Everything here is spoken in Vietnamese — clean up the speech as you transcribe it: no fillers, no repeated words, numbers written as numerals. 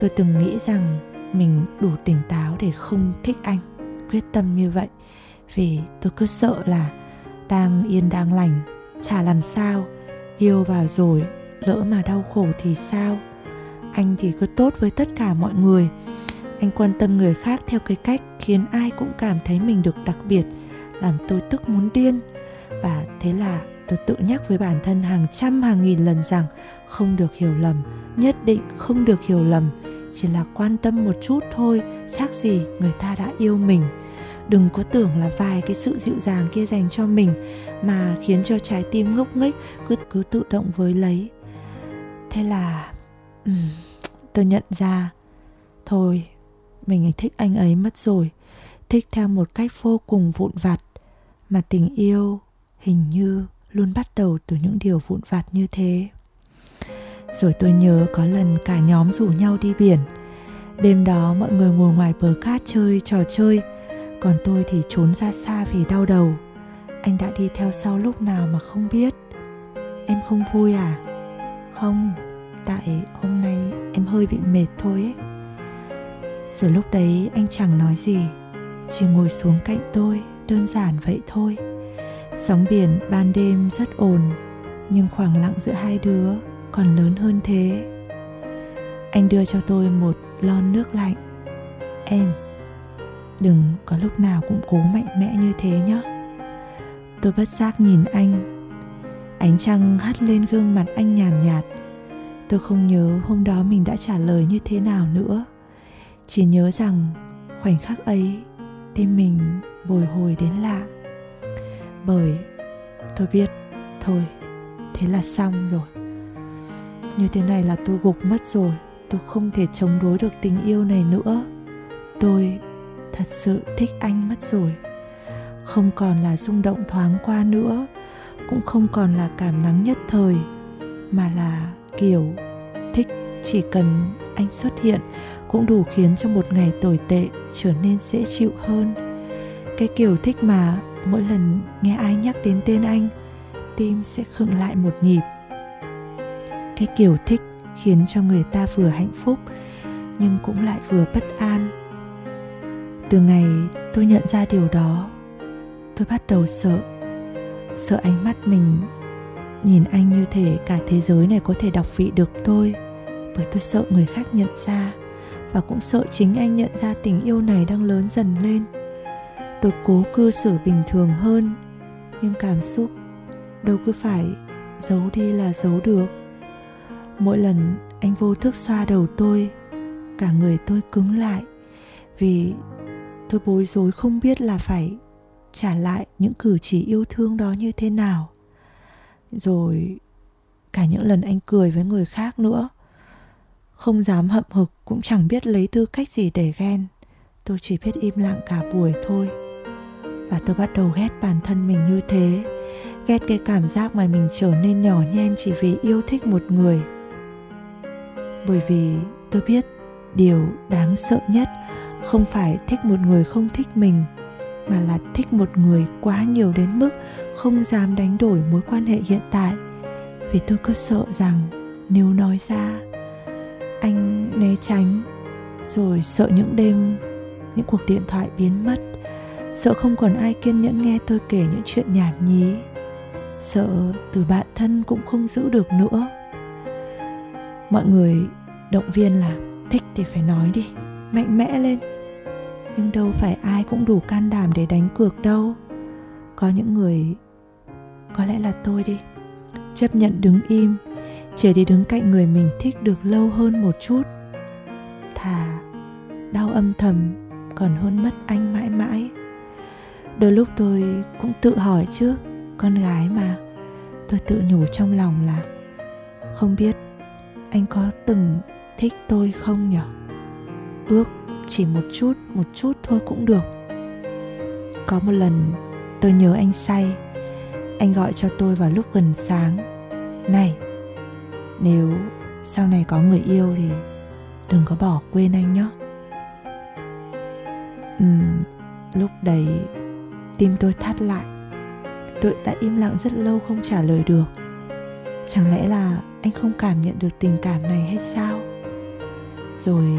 Tôi từng nghĩ rằng mình đủ tỉnh táo để không thích anh, quyết tâm như vậy, vì tôi cứ sợ là đang yên đang lành, chả làm sao, yêu vào rồi lỡ mà đau khổ thì sao. Anh thì cứ tốt với tất cả mọi người, anh quan tâm người khác theo cái cách khiến ai cũng cảm thấy mình được đặc biệt, làm tôi tức muốn điên. Và thế là tôi tự nhắc với bản thân hàng trăm hàng nghìn lần rằng không được hiểu lầm, nhất định không được hiểu lầm, chỉ là quan tâm một chút thôi, chắc gì người ta đã yêu mình. Đừng có tưởng là vài cái sự dịu dàng kia dành cho mình mà khiến cho trái tim ngốc nghếch cứ tự động với lấy. Thế là tôi nhận ra thôi, mình thích anh ấy mất rồi, thích theo một cách vô cùng vụn vặt, mà tình yêu hình như luôn bắt đầu từ những điều vụn vặt như thế. Rồi tôi nhớ có lần cả nhóm rủ nhau đi biển. Đêm đó mọi người ngồi ngoài bờ cát chơi trò chơi, còn tôi thì trốn ra xa vì đau đầu. Anh đã đi theo sau lúc nào mà không biết. Em không vui à? Không, tại hôm nay em hơi bị mệt thôi ấy. Rồi lúc đấy anh chẳng nói gì, chỉ ngồi xuống cạnh tôi, đơn giản vậy thôi. Sóng biển ban đêm rất ồn, nhưng khoảng lặng giữa hai đứa còn lớn hơn thế. Anh đưa cho tôi một lon nước lạnh. Em, đừng có lúc nào cũng cố mạnh mẽ như thế nhé. Tôi bất giác nhìn anh. Ánh trăng hắt lên gương mặt anh nhàn nhạt. Tôi không nhớ hôm đó mình đã trả lời như thế nào nữa, chỉ nhớ rằng khoảnh khắc ấy tim mình bồi hồi đến lạ. Bởi tôi biết, thôi, thế là xong rồi. Như thế này là tôi gục mất rồi. Tôi không thể chống đối được tình yêu này nữa. Tôi thật sự thích anh mất rồi. Không còn là rung động thoáng qua nữa, cũng không còn là cảm nắng nhất thời, mà là kiểu thích chỉ cần anh xuất hiện cũng đủ khiến cho một ngày tồi tệ trở nên dễ chịu hơn. Cái kiểu thích mà mỗi lần nghe ai nhắc đến tên anh, tim sẽ khựng lại một nhịp. Cái kiểu thích khiến cho người ta vừa hạnh phúc nhưng cũng lại vừa bất an. Từ ngày tôi nhận ra điều đó, tôi bắt đầu sợ ánh mắt mình nhìn anh như thể cả thế giới này có thể đọc vị được tôi. Bởi tôi sợ người khác nhận ra, và cũng sợ chính anh nhận ra tình yêu này đang lớn dần lên. Tôi cố cư xử bình thường hơn, nhưng cảm xúc đâu cứ phải giấu đi là giấu được. Mỗi lần anh vô thức xoa đầu tôi, cả người tôi cứng lại, vì tôi bối rối không biết là phải trả lại những cử chỉ yêu thương đó như thế nào. Rồi cả những lần anh cười với người khác nữa, không dám hậm hực, cũng chẳng biết lấy tư cách gì để ghen. Tôi chỉ biết im lặng cả buổi thôi. Và tôi bắt đầu ghét bản thân mình như thế, ghét cái cảm giác mà mình trở nên nhỏ nhen chỉ vì yêu thích một người. Bởi vì tôi biết điều đáng sợ nhất không phải thích một người không thích mình, mà là thích một người quá nhiều đến mức không dám đánh đổi mối quan hệ hiện tại. Vì tôi cứ sợ rằng nếu nói ra, anh né tránh, rồi sợ những đêm, những cuộc điện thoại biến mất, sợ không còn ai kiên nhẫn nghe tôi kể những chuyện nhảm nhí, sợ từ bạn thân cũng không giữ được nữa. Mọi người động viên là thích thì phải nói đi, mạnh mẽ lên. Nhưng đâu phải ai cũng đủ can đảm để đánh cược đâu. Có những người, có lẽ là tôi đi, chấp nhận đứng im, chỉ để đứng cạnh người mình thích được lâu hơn một chút. Thà đau âm thầm còn hơn mất anh mãi mãi. Đôi lúc tôi cũng tự hỏi chứ, con gái mà. Tôi tự nhủ trong lòng là không biết anh có từng thích tôi không nhở? Ước chỉ một chút thôi cũng được. Có một lần tôi nhớ anh say, anh gọi cho tôi vào lúc gần sáng. Này, nếu sau này có người yêu thì đừng có bỏ quên anh nhé. Lúc đấy tim tôi thắt lại. Tôi đã im lặng rất lâu không trả lời được. Chẳng lẽ là anh không cảm nhận được tình cảm này hay sao? Rồi